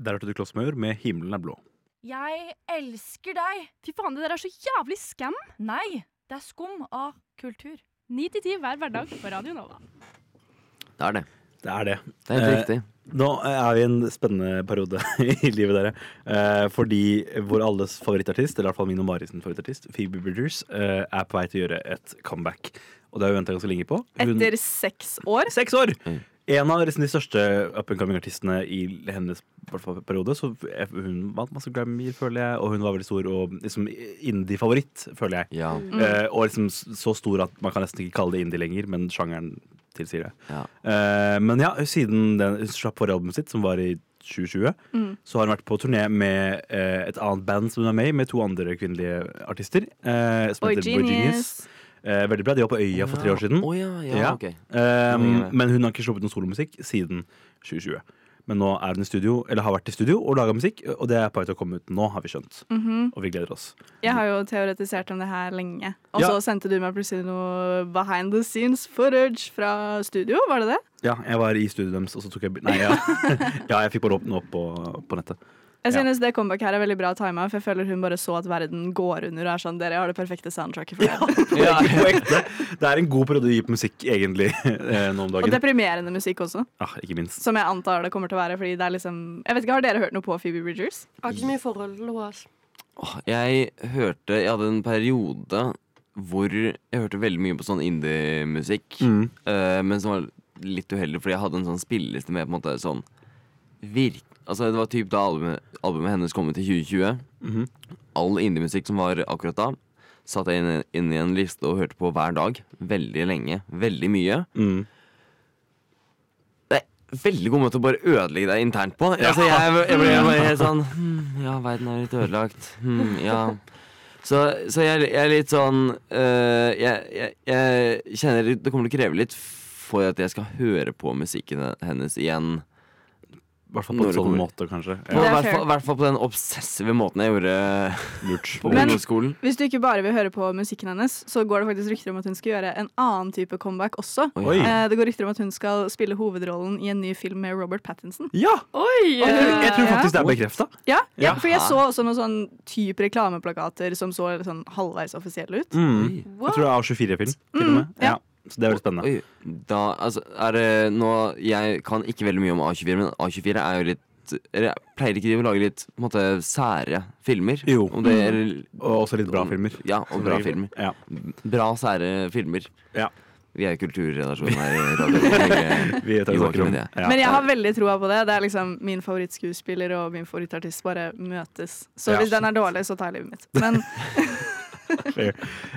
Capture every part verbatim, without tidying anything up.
Der hørte du Klossmajor med Himmelen er blå. Jeg elsker deg. Fy faen, det der er så jævlig skam. Nei, det er skum av kultur. Ni til ti hver hverdag på Radio Nova. Det er det. Det er det. Det er helt riktig. Nå er vi i en spennende periode i livet dere. Eh, fordi vår alles favorittartist, eller i hvert fall min og Maris favorittartist, Phoebe Bridgers, eh, er på vei til å gjøre et comeback. Og det har vi ventet ganske lenge på. Hun, Etter seks år. Seks år! Mm. En av liksom, de største up-and-coming-artistene i hennes periode. Så hun vant masse Grammy, føler jeg, og hun var veldig stor og liksom, indie-favoritt, føler jeg. Ja. Mm. Eh, og liksom så stor at man kan nesten ikke kalle det indie lenger, men sjangeren tilsier det. Ja. Eh, men ja, siden den, hun slapp forrige albumet sitt, som var i tjue tjue, Mm. så har hun vært på turné med eh, et annet band som hun er med i, med to andre kvinnelige artister. Eh, som Boy heter Boy Genius. Genius. Eh, veldig bra. De var på Øya for tre år siden. Å ja, ja, Ja. ok. Um, Ja. men hun har ikke sluppet noe solomusikk siden tjue tjue. Men nå er hun i studio, eller har vært i studio og laget musikk, og det er på vei til å komme ut nå, har vi skjønt. Mhm. Og vi gleder oss. Jeg har jo teoretisert om det her lenge. Og Ja. så sendte du meg plutselig noe behind the scenes footage fra studio, var det det? Ja, jeg var i studioet deres, og så tok jeg Nei, ja. ja, jeg fikk bare åpne opp på, på nettet. Jeg Ja. synes det comeback her er veldig bra timet, for jeg føler hun bare så at verden går under og er sånn, dere har det perfekte soundtracket for det. Ja, på ekte. Det er en god periode å gi på musikk, egentlig, eh, nå om Og dagen. deprimerende musikk også, Ja, ikke minst. som jeg antar det kommer til å være, fordi det er liksom, jeg vet ikke, har dere hørt noe på Phoebe Bridgers? Jeg har ikke så mye forhold til henne. Altså. Åh, Jeg hørte Jeg hadde en periode hvor jeg hørte veldig mye på sånn indie-musikk. Mm. eh, men som var litt uheldig, fordi jeg hadde en sånn spilleliste med på en måte sånn virk... Altså det var typ da albumet, albumet hennes kom ut i tjue tjue. Mhm. All indie-musikk som var akkurat da, satt jeg inn, inn i en liste og hørte på hver dag. Veldig lenge. Veldig mye. Mm. Det er veldig god måte å bare ødelegge deg internt på. Altså, jeg, jeg ble bare helt sånn hm, ja, verden er litt ødelagt. Hm, ja. Så, så jeg, jeg er litt sånn øh, jeg, jeg, jeg kjenner det kommer til å kreve litt for at jeg skal høre på musikken hennes igjen. I hvert fall på Når en det sånn kommer- måte, kanskje. På, Det I er hvert fair. fall, hvert fall på den obsessive måten jeg gjorde Lurt. på Men- ungdomsskolen. Hvis du ikke bare vil høre på musikken hennes, så går det faktisk rykter om at hun skal gjøre en annen type comeback også. Oi. Eh, det går rykter om at hun skal spille hovedrollen i en ny film med Robert Pattinson. Ja! Oi! Jeg, jeg tror faktisk det er bekreftet. Ja, ja, Ja. for jeg så også noen sånn type reklameplakater som så sånn halvveis offisielle ut. Mm. Oi. Jeg tror det er A tjuefire-film. Til og med. ja. Ja. Så det er veldig spennende. Oi, da, altså, er det nå Jeg kan ikke veldig mye om A tjuefire, men A tjuefire er jo litt eller, Pleier ikke de å lage litt på en måte sære filmer? Jo. Om det er, Og også litt bra filmer. Ja, og bra filmer. Ja. Bra, sære filmer. Ja. Vi er kulturredaksjonen her i radio. Vi tar Vi var snakker ikke om med det. ja. Men jeg har veldig troa på det. Det er liksom min favorittskuespiller og min favorittartist bare møtes. Så Ja. hvis den er dårlig, så tar jeg livet mitt. Men Fair.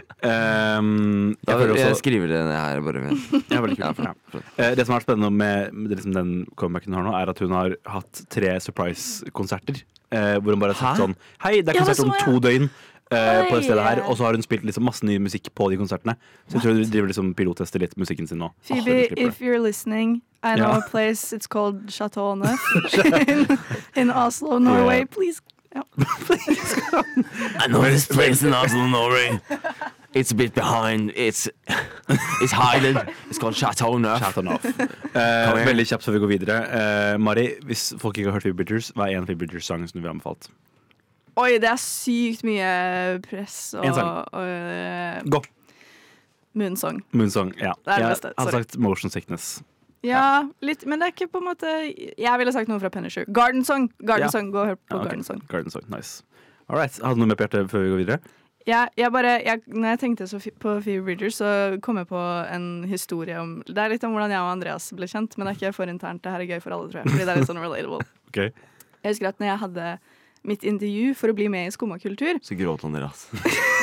Um, Da, jeg føler jeg også, skriver det ned her, bare. ja, veldig Ja, kult. Ja. flott. Eh, Det som er spennende med, med liksom den comebacken hun har nå, er at hun har hatt tre surprise-konserter. Eh, hvor hun bare har sagt Hæ? sånn Hei, det er Ja, det konsert om så jeg. to døgn eh, på det stedet her. Oi. Og så har hun spilt liksom masse ny musikk på de konsertene. Så jeg tror hun driver liksom pilottester litt musikken sin nå. Phoebe, Ah, hun slipper det. if you're listening, I know Ja. a place, it's called Chateau Neuf in, in Oslo, Norway. Ja. Please. Ja. I know this place in Oslo, Norway. It's a bit behind. It's It's hidden. It's called Chateau Neuf. Shout on off. Eh, here. veldig kjapt før vi går videre. Eh, Mari, hvis folk ikke har hørt Phoebe Bridgers, hva er en Phoebe Bridgers-sang som du vil ha anbefalt? Oi, det er sykt mye press og, En sang. og uh, Gå! Moonsong. Moonsong. Ja. Det er det Jeg beste, hadde sorry. sagt Motion Sickness. Ja, litt, men det er ikke på en måte Jeg ville sagt noe fra Punisher. Garden Song. Garden Ja. Song, Gå og hør på Ja, ok. Garden Song. Garden Song, nice. All right. Hadde du noe mer på hjertet før vi går videre? Jeg, jeg bare, jeg, når jeg tenkte så fi- på Phoebe Bridgers, så kom jeg på en historie om Det er litt om hvordan jeg og Andreas ble kjent, men det er ikke for internt. Det her er gøy for alle, tror jeg. Fordi det er litt sånn relatable. Ok. Jeg husker at når jeg hadde mitt intervju for å bli med i Skumma kultur Så gråt han dere, altså.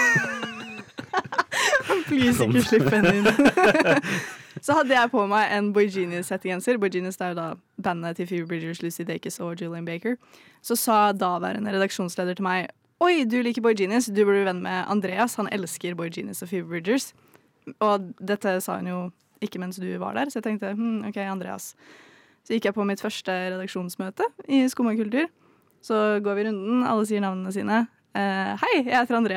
Please, ikke slipp henne inn. Så hadde jeg på meg en Boy Genius-hettegenser. Boy Genius er jo da bandet til Phoebe Bridgers, Lucy Dacus og Julian Baker. Så sa daværende redaksjonsleder til meg Oi, du liker Boy Genius, du burde bli venn med Andreas. Han elsker Boy Genius og Phoebe Bridgers. Og dette sa hun jo ikke mens du var der, så jeg tenkte hm, OK, Andreas. Så gikk jeg på mitt første redaksjonsmøte i Skumma kultur. Så går vi runden, alle sier navnene sine. Eh, Hei, jeg heter Andreas.